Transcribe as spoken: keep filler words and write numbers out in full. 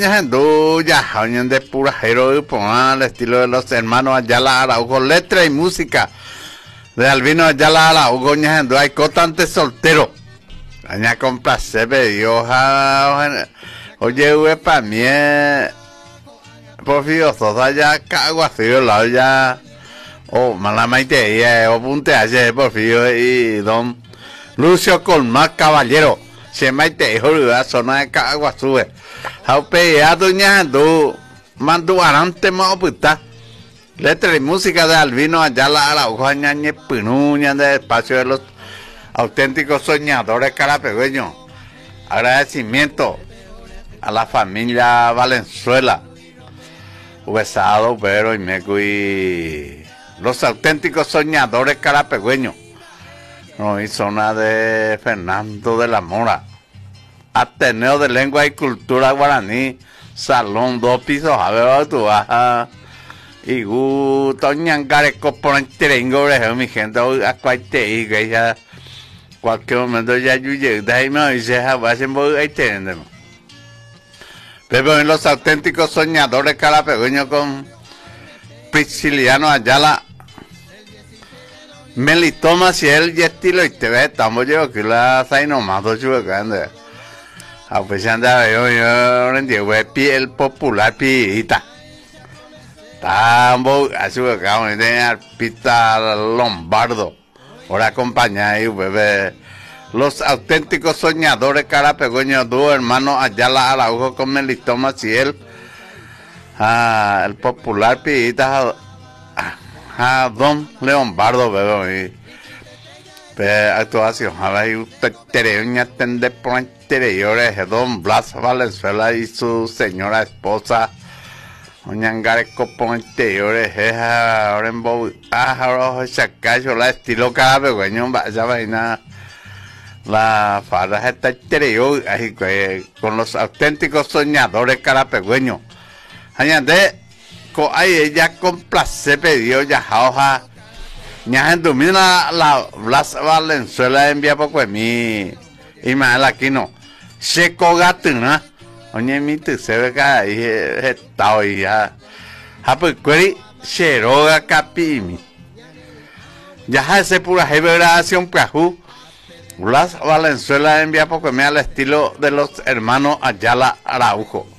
Ya, oñen de pura hero al estilo de los hermanos Ayala Araujo, letra y música de Albino Ayala Araujo, ñajendo, hay cotante soltero. Aña complace, Dios, oye, hue pa' mí, por Dios, toda ya cago así, la ya, oh, malamaite, ya, o punte ayer, por Dios, y don Lucio Colmar Caballero. Se maite hijo zona de cagua sube haupe ya doña do mando arante mo puta letra y música de Albino Ayala Araujo ñañe pinuña de espacio de los auténticos soñadores carapegueños. Agradecimiento a la familia Valenzuela, Huesado, Pero y Meco y los auténticos soñadores carapegueños. No, y zona de Fernando de la Mora, Ateneo de Lengua y Cultura Guaraní, Salón, dos pisos, a ver, tú vas y gusto, ñangareco por enterengo, mi gente, a cualquier y que ya, cualquier momento ya yo llegué, de ahí me dice, a ver, voy a entender. Pero en los auténticos soñadores carapegueños con Prisciliano Ayala, Melitoma si él y estilo y te ve, estamos yo que la sai nomás dos chubacando. A pesar de yo yo rendió el popular pita. Tambo a su acá de Arpita Lombardo. Ahora acompaña ahí bebé. Los auténticos soñadores carapegueños, dos hermanos Ayala Araujo con Melitoma si él. Ah, el popular pita. A don Leombardo, bebé, pero actuación, a ver, usted tiene atender por interiores de don Blas Valenzuela y su señora esposa, doña Angareco por interiores, es ahora en Bob, ahora esa calle, la estilo carapegueño, vaya vaina, la farda está interior, con los auténticos soñadores carapegueños, añade. Ahí ella complace pedido ya hoja ña en domina la Blas Valenzuela envía poco de mí y mal aquí no se cogatuna oye mi te se ve que ahí está hoy ya ha pues querí se roga capimi ya ese pura revelación prajú Blas Valenzuela envía poco de mí al estilo de los hermanos Ayala Araujo.